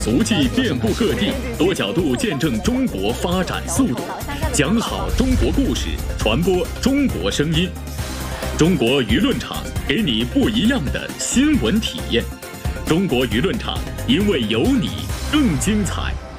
足迹遍布各地，多角度见证中国发展速度，讲好中国故事，传播中国声音。中国舆论场给你不一样的新闻体验。中国舆论场，因为有你更精彩。